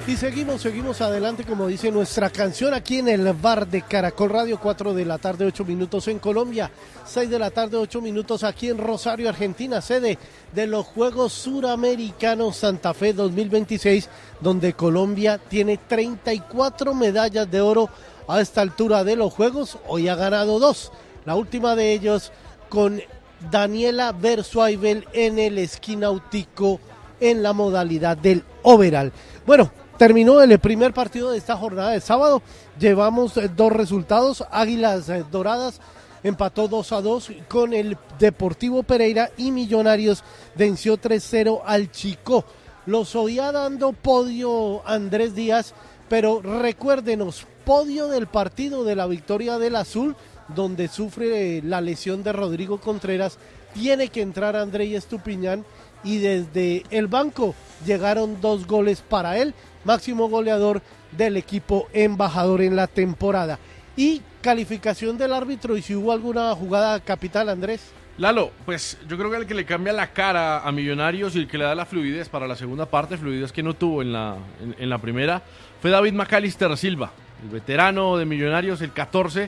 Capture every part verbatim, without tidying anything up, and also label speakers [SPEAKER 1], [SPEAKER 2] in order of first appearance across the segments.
[SPEAKER 1] Y seguimos, seguimos adelante, como dice nuestra canción, aquí en el bar de Caracol Radio, cuatro de la tarde, ocho minutos en Colombia, seis de la tarde, ocho minutos aquí en Rosario, Argentina, sede de los Juegos Suramericanos Santa Fe dos mil veintiséis, donde Colombia tiene treinta y cuatro medallas de oro a esta altura de los Juegos. Hoy ha ganado dos, la última de ellos con Daniela Bersuaibel en el esquí náutico en la modalidad del overall. Bueno, terminó el primer partido de esta jornada de sábado. Llevamos eh, dos resultados. Águilas eh, Doradas empató dos a dos con el Deportivo Pereira y Millonarios venció tres cero al Chicó. Los oía dando podio Andrés Díaz, pero recuérdenos, podio del partido de la victoria del Azul, donde sufre eh, la lesión de Rodrigo Contreras. Tiene que entrar Andrés Estupiñán y desde el banco llegaron dos goles para él, máximo goleador del equipo embajador en la temporada. Y calificación del árbitro, y si hubo alguna jugada capital, Andrés.
[SPEAKER 2] Lalo, pues yo creo que el que le cambia la cara a Millonarios y el que le da la fluidez para la segunda parte, fluidez que no tuvo en la, en, en la primera, fue David Macalister Silva, el veterano de Millonarios, el catorce,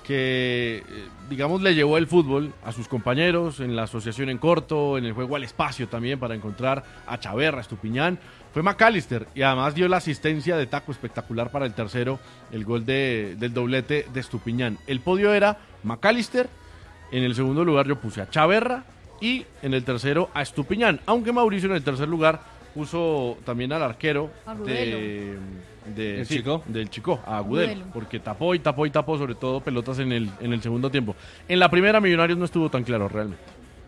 [SPEAKER 2] que, digamos, le llevó el fútbol a sus compañeros en la asociación en corto, en el juego al espacio también, para encontrar a Chaverra, a Estupiñán. Fue Macalister y además dio la asistencia de taco espectacular para el tercero, el gol de, del doblete de Estupiñán. El podio era Macalister, en el segundo lugar yo puse a Chaverra y en el tercero a Estupiñán, aunque Mauricio en el tercer lugar puso también al arquero de... De, sí, Chico? del Chico, a Agudelo, Agudelo, porque tapó y tapó y tapó, sobre todo pelotas en el, en el segundo tiempo. En la primera Millonarios no estuvo tan claro realmente.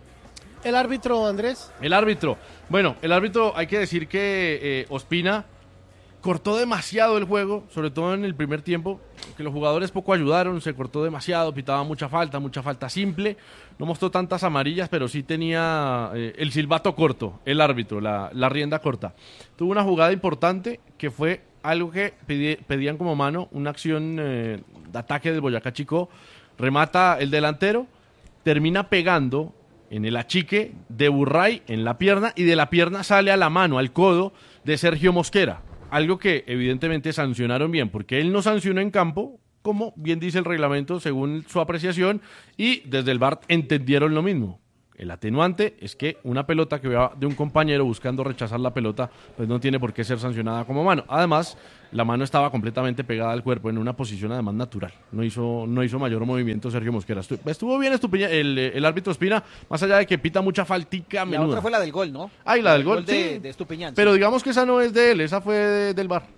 [SPEAKER 1] ¿El árbitro, Andrés?
[SPEAKER 2] El árbitro, bueno, el árbitro hay que decir que eh, Ospina cortó demasiado el juego, sobre todo en el primer tiempo, que los jugadores poco ayudaron, se cortó demasiado, pitaba mucha falta, mucha falta simple, no mostró tantas amarillas, pero sí tenía eh, el silbato corto, el árbitro, la, la rienda corta. Tuvo una jugada importante que fue algo que pedí, pedían como mano, una acción eh, de ataque del Boyacá Chicó, remata el delantero, termina pegando en el achique de Burray en la pierna y de la pierna sale a la mano, al codo de Sergio Mosquera, algo que evidentemente sancionaron bien, porque él no sancionó en campo, como bien dice el reglamento según su apreciación, y desde el V A R entendieron lo mismo. El atenuante es que una pelota que va de un compañero buscando rechazar la pelota, pues no tiene por qué ser sancionada como mano. Además, la mano estaba completamente pegada al cuerpo en una posición además natural. No hizo, no hizo mayor movimiento Sergio Mosquera. Estuvo, estuvo bien Estupiñán, el, el árbitro Ospina, más allá de que pita mucha faltica menuda.
[SPEAKER 3] La otra fue la del gol, ¿no?
[SPEAKER 2] Ah, y la del gol,
[SPEAKER 3] gol de,
[SPEAKER 2] sí.
[SPEAKER 3] de Estupiñán.
[SPEAKER 2] Pero
[SPEAKER 3] sí.
[SPEAKER 2] digamos que esa no es de él, esa fue de, del V A R.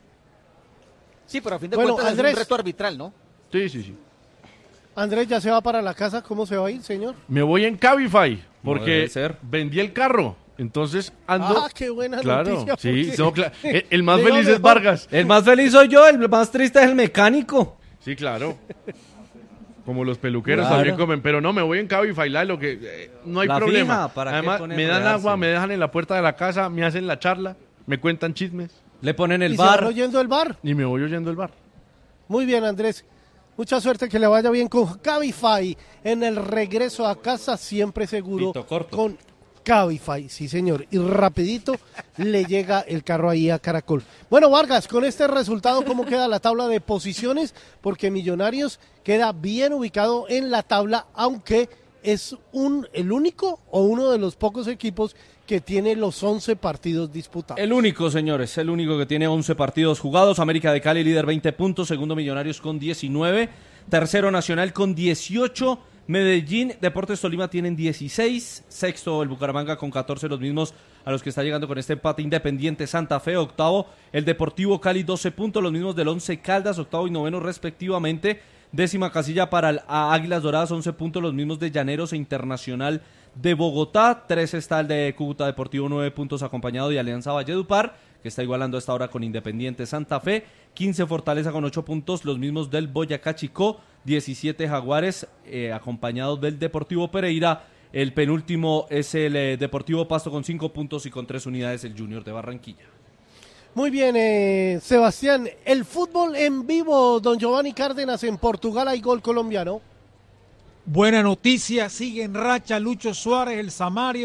[SPEAKER 3] Sí, pero a fin de
[SPEAKER 1] bueno,
[SPEAKER 3] cuentas
[SPEAKER 1] Andrés,
[SPEAKER 3] es un reto arbitral, ¿no?
[SPEAKER 2] Sí, sí, sí.
[SPEAKER 1] Andrés, ¿ya se va para la casa? ¿Cómo se va a ir, señor?
[SPEAKER 2] Me voy en Cabify,
[SPEAKER 4] No
[SPEAKER 2] porque
[SPEAKER 4] debe ser.
[SPEAKER 2] vendí el carro. Entonces ando...
[SPEAKER 1] Ah, qué buena
[SPEAKER 2] claro,
[SPEAKER 1] noticia.
[SPEAKER 2] sí,
[SPEAKER 1] porque-
[SPEAKER 2] no, cla- el, el más
[SPEAKER 1] Le iba
[SPEAKER 2] feliz es
[SPEAKER 1] mejor.
[SPEAKER 2] Vargas.
[SPEAKER 4] El más feliz soy yo, el más triste es el mecánico.
[SPEAKER 2] Sí, claro. Como los peluqueros
[SPEAKER 4] Claro.
[SPEAKER 2] también comen, pero no, me voy en Cabify, lo que eh, no hay
[SPEAKER 4] La
[SPEAKER 2] problema.
[SPEAKER 4] fija, ¿para qué
[SPEAKER 2] Además,
[SPEAKER 4] poner
[SPEAKER 2] me dan
[SPEAKER 4] enredarse?
[SPEAKER 2] agua, me dejan en la puerta de la casa, me hacen la charla, me cuentan chismes
[SPEAKER 4] Le ponen el
[SPEAKER 1] ¿Y se van
[SPEAKER 4] bar.
[SPEAKER 1] oyendo el bar?
[SPEAKER 2] y me voy oyendo el bar.
[SPEAKER 1] Muy bien, Andrés. Mucha suerte, que le vaya bien con Cabify en el regreso a casa, siempre seguro
[SPEAKER 4] Pito corto.
[SPEAKER 1] con Cabify, sí señor, y rapidito le llega el carro ahí a Caracol. Bueno, Vargas, con este resultado, ¿cómo queda la tabla de posiciones? Porque Millonarios queda bien ubicado en la tabla, aunque es un el único o uno de los pocos equipos que tiene los once partidos disputados.
[SPEAKER 4] El único, señores, el único que tiene once partidos jugados. América de Cali, líder, veinte puntos. Segundo, Millonarios con diecinueve. Tercero, Nacional con dieciocho. Medellín, Deportes Tolima tienen dieciséis. Sexto, el Bucaramanga con catorce, los mismos a los que está llegando con este empate. Independiente Santa Fe. Octavo, el Deportivo Cali, doce puntos. Los mismos del Once Caldas, octavo y noveno respectivamente. Décima casilla para el, a Águilas Doradas, once puntos. Los mismos de Llaneros e Internacional de Bogotá. tres está el de Cúcuta Deportivo, nueve puntos, acompañado de Alianza Valledupar, que está igualando a esta hora con Independiente Santa Fe. quince Fortaleza con ocho puntos, los mismos del Boyacá Chicó. diecisiete Jaguares, eh, acompañados del Deportivo Pereira. El penúltimo es el eh, Deportivo Pasto con cinco puntos y con tres unidades el Junior de Barranquilla.
[SPEAKER 1] Muy bien, eh, Sebastián, el fútbol en vivo, don Giovanni Cárdenas, en Portugal hay gol colombiano.
[SPEAKER 5] Buena noticia, sigue en racha Lucho Suárez, el Samario,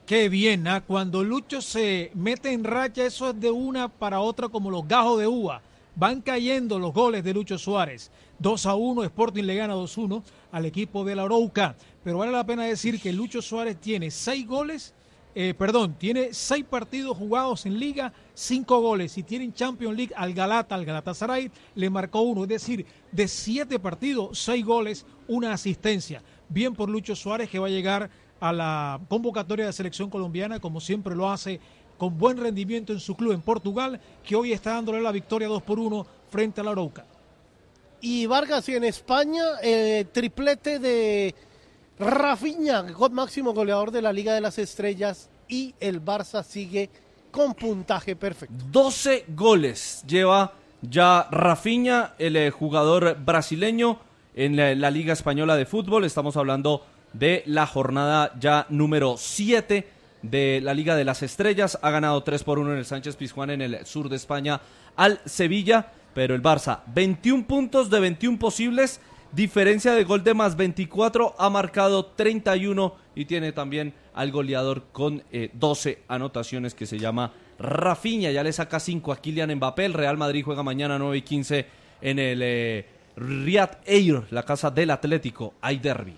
[SPEAKER 5] Qué bien, ¿ah? Cuando Lucho se mete en racha, eso es de una para otra como los gajos de uva. Van cayendo los goles de Lucho Suárez. dos a uno, Sporting le gana dos a uno al equipo de la Arauca. Pero vale la pena decir que Lucho Suárez tiene seis goles, eh, perdón, tiene seis partidos jugados en Liga, cinco goles. Y tiene en Champions League al Galata, al Galatasaray, le marcó uno. Es decir, de siete partidos, seis goles, una asistencia. Bien por Lucho Suárez, que va a llegar a la convocatoria de selección colombiana, como siempre lo hace, con buen rendimiento en su club en Portugal, que hoy está dándole la victoria dos por uno frente a la Arauca.
[SPEAKER 1] Y Vargas, y en España, eh, triplete de Rafinha, máximo goleador de la Liga de las Estrellas, y el Barça sigue con puntaje perfecto.
[SPEAKER 4] doce goles lleva ya Rafinha, el eh, jugador brasileño, en la, la Liga Española de Fútbol. Estamos hablando de la jornada ya número siete de la Liga de las Estrellas. Ha ganado tres por uno en el Sánchez Pizjuán en el sur de España al Sevilla, pero el Barça, veintiún puntos de veintiún posibles, diferencia de gol de más veinticuatro, ha marcado treinta y uno y tiene también al goleador con eh, doce anotaciones, que se llama Rafinha. Ya le saca cinco a Kylian Mbappé. El Real Madrid juega mañana nueve y quince en el eh, Riyad Air, la casa del Atlético. Hay derbi.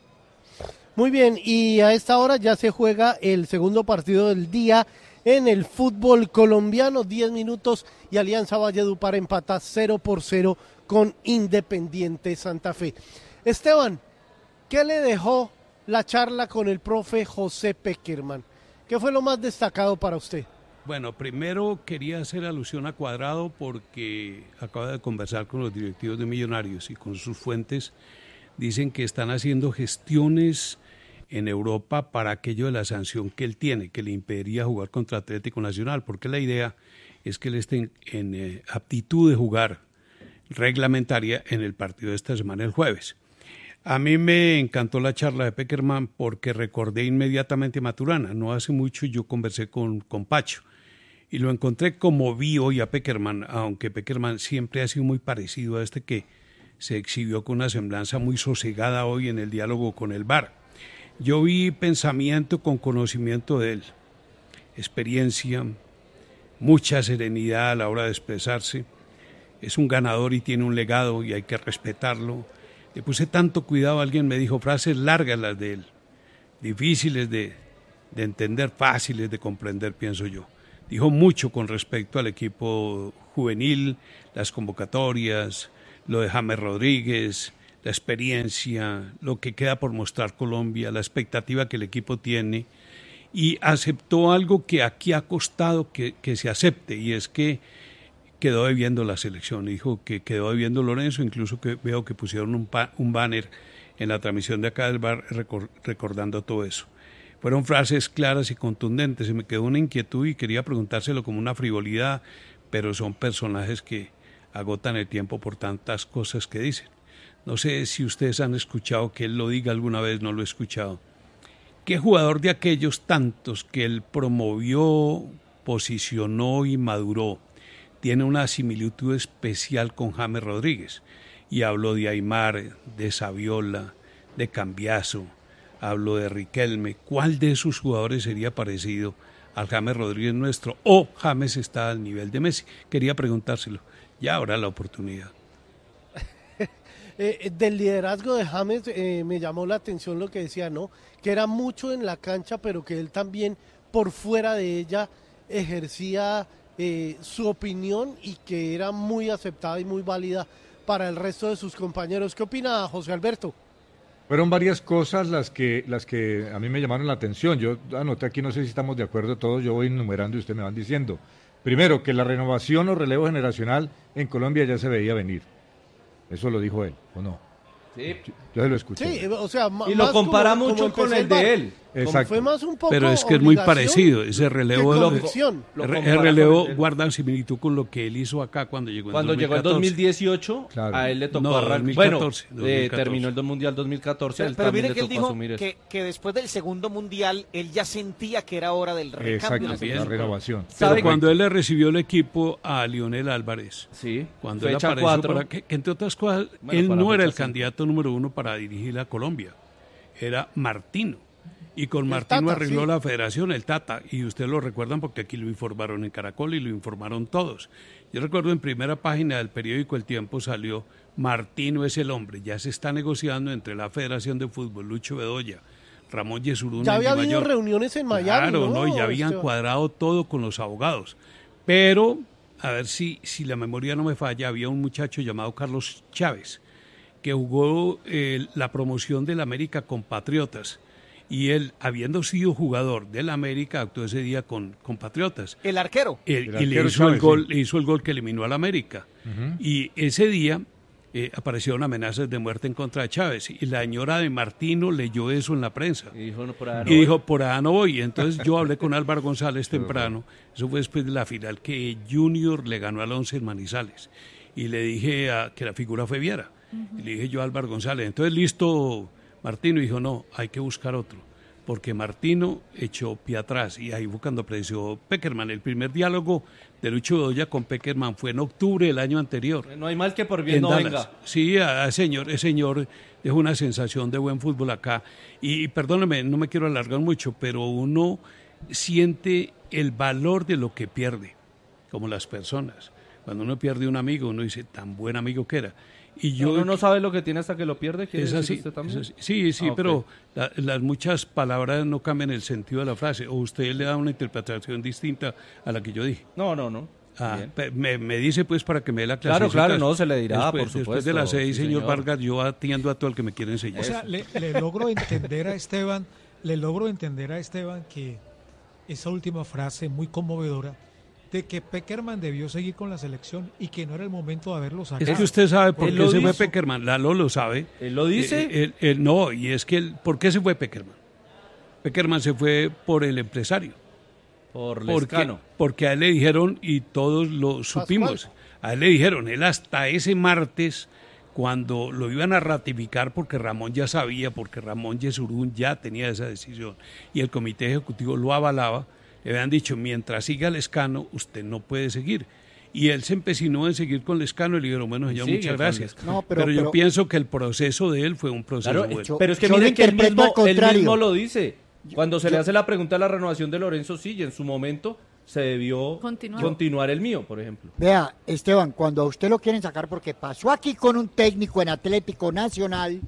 [SPEAKER 1] Muy bien, y a esta hora ya se juega el segundo partido del día en el fútbol colombiano, diez minutos, y Alianza Valledupar empata cero por cero con Independiente Santa Fe. Esteban, ¿qué le dejó la charla con el profe José Peckerman? ¿Qué fue lo más destacado para usted?
[SPEAKER 6] Bueno, primero quería hacer alusión a Cuadrado porque acaba de conversar con los directivos de Millonarios y con sus fuentes dicen que están haciendo gestiones en Europa para aquello de la sanción que él tiene, que le impediría jugar contra Atlético Nacional, porque la idea es que él esté en, en eh, aptitud de jugar reglamentaria en el partido de esta semana, el jueves. A mí me encantó la charla de Peckerman porque recordé inmediatamente a Maturana. No hace mucho yo conversé con, con Pacho y lo encontré como vi hoy a Peckerman, aunque Peckerman siempre ha sido muy parecido a este que se exhibió con una semblanza muy sosegada hoy en el diálogo con el V A R. Yo vi pensamiento con conocimiento de él, experiencia, mucha serenidad a la hora de expresarse. Es un ganador y tiene un legado y hay que respetarlo. Le puse tanto cuidado, alguien me dijo frases largas las de él, difíciles de, de entender, fáciles de comprender, pienso yo. Dijo mucho con respecto al equipo juvenil, las convocatorias, lo de James Rodríguez, la experiencia, lo que queda por mostrar Colombia, la expectativa que el equipo tiene, y aceptó algo que aquí ha costado que, que se acepte, y es que quedó debiendo la selección. Dijo que quedó debiendo Lorenzo, incluso que veo que pusieron un, pa, un banner en la transmisión de acá del bar record, recordando todo eso. Fueron frases claras y contundentes, se me quedó una inquietud y quería preguntárselo como una frivolidad, pero son personajes que agotan el tiempo por tantas cosas que dicen. No sé si ustedes han escuchado que él lo diga alguna vez, no lo he escuchado. ¿Qué jugador de aquellos tantos que él promovió, posicionó y maduró tiene una similitud especial con James Rodríguez? Y hablo de Aimar, de Saviola, de Cambiaso, hablo de Riquelme. ¿Cuál de esos jugadores sería parecido al James Rodríguez nuestro? ¿O James está al nivel de Messi? Quería preguntárselo. Ya habrá la oportunidad.
[SPEAKER 1] Eh, del liderazgo de James eh, me llamó la atención lo que decía, ¿no? Que era mucho en la cancha, pero que él también por fuera de ella ejercía eh, su opinión y que era muy aceptada y muy válida para el resto de sus compañeros. ¿Qué opina José Alberto?
[SPEAKER 7] Fueron varias cosas las que, las que a mí me llamaron la atención. Yo anoté aquí, no sé si estamos de acuerdo todos, yo voy enumerando y ustedes me van diciendo. Primero, que la renovación o relevo generacional en Colombia ya se veía venir. Eso lo dijo él, ¿o no?
[SPEAKER 4] Sí.
[SPEAKER 7] Yo se lo escuché.
[SPEAKER 1] Sí, o sea,
[SPEAKER 4] y lo compara como, mucho como con el de él.
[SPEAKER 7] Exacto.
[SPEAKER 1] Fue más un poco
[SPEAKER 6] pero es que es muy parecido, ese relevo,
[SPEAKER 1] lo,
[SPEAKER 6] lo el relevo guarda similitud con lo que él hizo acá cuando llegó en
[SPEAKER 4] cuando
[SPEAKER 6] dos mil catorce.
[SPEAKER 4] Llegó en dos mil dieciocho, claro. A él le tocó
[SPEAKER 6] no,
[SPEAKER 4] arrancar.
[SPEAKER 6] dos mil catorce,
[SPEAKER 4] bueno,
[SPEAKER 6] dos mil catorce.
[SPEAKER 4] Eh, terminó el Mundial dos mil catorce,
[SPEAKER 3] pero,
[SPEAKER 4] él
[SPEAKER 3] pero
[SPEAKER 4] también
[SPEAKER 3] mire que
[SPEAKER 4] le
[SPEAKER 3] él
[SPEAKER 4] tocó
[SPEAKER 3] dijo
[SPEAKER 4] asumir
[SPEAKER 3] que,
[SPEAKER 4] eso.
[SPEAKER 3] que después del segundo Mundial él ya sentía que era hora del recambio.
[SPEAKER 7] Exacto, la renovación.
[SPEAKER 6] Pero cuando él le recibió el equipo a Lionel Álvarez,
[SPEAKER 4] sí,
[SPEAKER 6] cuando él apareció para que, que entre otras cosas, bueno, él no era el cinco. Candidato número uno para dirigir a Colombia, era Martino. Y con
[SPEAKER 1] El
[SPEAKER 6] Martino
[SPEAKER 1] Tata,
[SPEAKER 6] arregló
[SPEAKER 1] sí.
[SPEAKER 6] la federación, el Tata, y ustedes lo recuerdan porque aquí lo informaron en Caracol y lo informaron todos. Yo recuerdo en primera página del periódico El Tiempo salió, Martino es el hombre, ya se está negociando entre la Federación de Fútbol, Lucho Bedoya, Ramón Yesurún.
[SPEAKER 1] Ya había
[SPEAKER 6] Di
[SPEAKER 1] habido
[SPEAKER 6] Mayor.
[SPEAKER 1] reuniones en Miami,
[SPEAKER 6] Claro,
[SPEAKER 1] ¿no?
[SPEAKER 6] no, ya habían
[SPEAKER 1] Esteban?
[SPEAKER 6] cuadrado todo con los abogados. Pero, a ver si, si la memoria no me falla, había un muchacho llamado Carlos Chávez, que jugó eh, la promoción del América con Patriotas. Y él, habiendo sido jugador del América, actuó ese día con, con Patriotas.
[SPEAKER 3] El arquero.
[SPEAKER 6] Eh,
[SPEAKER 7] El
[SPEAKER 6] y le
[SPEAKER 7] arquero
[SPEAKER 6] hizo, el
[SPEAKER 7] Chávez,
[SPEAKER 6] gol,
[SPEAKER 7] sí.
[SPEAKER 6] le hizo el gol que eliminó al América. Y ese día eh, aparecieron amenazas de muerte en contra de Chávez. Y la señora de Martino leyó eso en la prensa.
[SPEAKER 4] Y dijo, no, por ahí no
[SPEAKER 6] Y
[SPEAKER 4] voy.
[SPEAKER 6] dijo, por allá no voy. Entonces yo hablé con Álvaro González temprano, eso fue después de la final, que Junior le ganó al Once en Manizales. Y le dije a, que la figura fue Viera. Y le dije yo a Álvaro González, entonces listo, Martino. Y dijo, no, hay que buscar otro. Porque Martino echó pie atrás. Y ahí fue cuando apareció Peckerman. El primer diálogo de Lucho Bedoya con Peckerman fue en octubre del año anterior.
[SPEAKER 4] No hay mal que por bien
[SPEAKER 6] En
[SPEAKER 4] no
[SPEAKER 6] Dallas.
[SPEAKER 4] venga.
[SPEAKER 6] Sí, a, a señor, ese señor dejó una sensación de buen fútbol acá. Y, y perdóneme, no me quiero alargar mucho, pero uno siente el valor de lo que pierde, como las personas. Cuando uno pierde un amigo, uno dice, tan buen amigo que era. Y yo,
[SPEAKER 4] Uno no sabe lo que tiene hasta que lo pierde. ¿Quiere
[SPEAKER 6] es
[SPEAKER 4] decir
[SPEAKER 6] así,
[SPEAKER 4] usted también?
[SPEAKER 6] es así. Sí, sí,
[SPEAKER 4] Ah, ok.
[SPEAKER 6] pero la- las muchas palabras no cambian el sentido de la frase. O usted le da una interpretación distinta a la que yo dije.
[SPEAKER 4] No, no, no.
[SPEAKER 6] Ah,
[SPEAKER 4] Bien.
[SPEAKER 6] pe- me, me dice pues para que me dé la clase.
[SPEAKER 4] Claro, claro, no, se le dirá,
[SPEAKER 6] después,
[SPEAKER 4] por
[SPEAKER 6] Después de
[SPEAKER 4] supuesto,
[SPEAKER 6] las seis,
[SPEAKER 4] sí,
[SPEAKER 6] señor,
[SPEAKER 4] señor.
[SPEAKER 6] Vargas, yo atiendo a todo el que me quiere enseñar.
[SPEAKER 5] O sea, le, le logro entender a Esteban, le logro entender a Esteban que esa última frase muy conmovedora de que Peckerman debió seguir con la selección y que no era el momento de haberlo sacado.
[SPEAKER 6] Es que usted sabe por
[SPEAKER 4] Él
[SPEAKER 6] qué
[SPEAKER 4] lo
[SPEAKER 6] se fue
[SPEAKER 4] dijo.
[SPEAKER 6] Peckerman, Lalo lo sabe.
[SPEAKER 4] ¿Él lo dice?
[SPEAKER 6] Eh, él- él- no, y es que, él- ¿por qué se fue Peckerman? Peckerman se fue por el empresario.
[SPEAKER 4] Por
[SPEAKER 6] Porque,
[SPEAKER 4] Lescano.
[SPEAKER 6] porque a él le dijeron, y todos lo supimos, a él le dijeron, él hasta ese martes, cuando lo iban a ratificar, porque Ramón ya sabía, porque Ramón Yesurún ya tenía esa decisión, y el comité ejecutivo lo avalaba, le habían dicho, mientras siga Lescano, usted no puede seguir. Y él se empecinó en seguir con Lescano y le dijeron, bueno,
[SPEAKER 4] Y
[SPEAKER 6] señor,
[SPEAKER 4] sigue
[SPEAKER 6] muchas
[SPEAKER 4] con
[SPEAKER 6] gracias.
[SPEAKER 4] Lescano.
[SPEAKER 8] No,
[SPEAKER 6] pero,
[SPEAKER 8] pero-
[SPEAKER 6] yo
[SPEAKER 8] pero-
[SPEAKER 6] pienso que el proceso de él fue un proceso
[SPEAKER 4] Claro,
[SPEAKER 6] bueno.
[SPEAKER 8] yo-
[SPEAKER 4] pero es que
[SPEAKER 8] yo
[SPEAKER 4] mire
[SPEAKER 8] lo
[SPEAKER 4] que él
[SPEAKER 8] interpreto
[SPEAKER 4] mismo,
[SPEAKER 8] al
[SPEAKER 4] él
[SPEAKER 8] contrario.
[SPEAKER 4] mismo lo dice. Cuando se le
[SPEAKER 8] yo-
[SPEAKER 4] hace la pregunta de la renovación de Lorenzo, sí, y en su momento se debió
[SPEAKER 9] Continuar.
[SPEAKER 4] continuar el mío, por ejemplo.
[SPEAKER 8] Vea, Esteban, cuando a usted lo quieren sacar porque pasó aquí con un técnico en Atlético Nacional,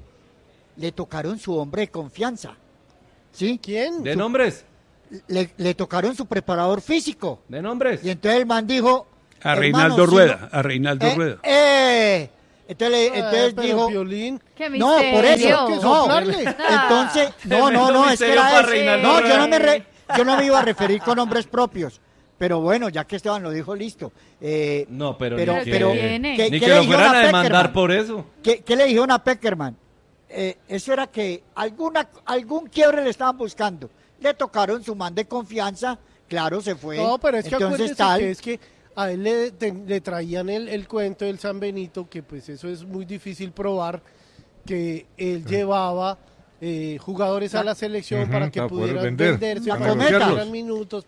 [SPEAKER 8] le tocaron su hombre de confianza. ¿Sí?
[SPEAKER 1] ¿Quién?
[SPEAKER 4] ¿De nombres?
[SPEAKER 8] Le, le tocaron su preparador físico.
[SPEAKER 4] ¿De nombres?
[SPEAKER 8] Y entonces el man dijo...
[SPEAKER 6] A
[SPEAKER 8] "Hermano,
[SPEAKER 6] Reinaldo
[SPEAKER 8] si
[SPEAKER 6] Rueda,
[SPEAKER 8] no-
[SPEAKER 6] a Reinaldo
[SPEAKER 8] eh,
[SPEAKER 6] Rueda.
[SPEAKER 8] eh". Entonces, le-
[SPEAKER 1] Ah,
[SPEAKER 8] entonces
[SPEAKER 1] pero
[SPEAKER 8] dijo...
[SPEAKER 1] Piolín.
[SPEAKER 9] ¡Qué
[SPEAKER 8] No,
[SPEAKER 9] misterio!
[SPEAKER 8] por eso.
[SPEAKER 1] que
[SPEAKER 8] No,
[SPEAKER 1] soplarle.
[SPEAKER 8] entonces, no, no,
[SPEAKER 4] Tremendo
[SPEAKER 8] no, es que
[SPEAKER 4] misterio
[SPEAKER 8] era
[SPEAKER 4] para
[SPEAKER 8] eso.
[SPEAKER 4] Reinaldo
[SPEAKER 8] No, yo
[SPEAKER 4] Rueda.
[SPEAKER 8] no me re- yo no me iba a referir con nombres propios. Pero bueno, ya que Esteban lo dijo, listo. Eh,
[SPEAKER 4] No, pero,
[SPEAKER 8] pero,
[SPEAKER 4] ni que,
[SPEAKER 8] pero,
[SPEAKER 9] tiene.
[SPEAKER 8] ¿qué,
[SPEAKER 4] ni
[SPEAKER 8] qué
[SPEAKER 4] que
[SPEAKER 8] le
[SPEAKER 4] lo
[SPEAKER 8] dijeron
[SPEAKER 4] fueran a
[SPEAKER 8] Peckerman?
[SPEAKER 4] demandar por eso.
[SPEAKER 8] ¿Qué, qué le dijeron a Peckerman? Eh, eso era que alguna, algún quiebre le estaban buscando. Le tocaron su man de confianza, claro, se fue.
[SPEAKER 1] No, pero es que
[SPEAKER 8] Entonces,
[SPEAKER 1] acuérdese
[SPEAKER 8] tal,
[SPEAKER 1] que es que a él le, te- le traían el, el cuento del San Benito, que pues eso es muy difícil probar, que él llevaba eh, jugadores a la selección
[SPEAKER 7] Ujú,
[SPEAKER 1] para que
[SPEAKER 7] para poder
[SPEAKER 1] pudieran
[SPEAKER 7] vender,
[SPEAKER 1] venderse,
[SPEAKER 8] La
[SPEAKER 1] para que
[SPEAKER 8] cometa.
[SPEAKER 1] tuvieran minutos.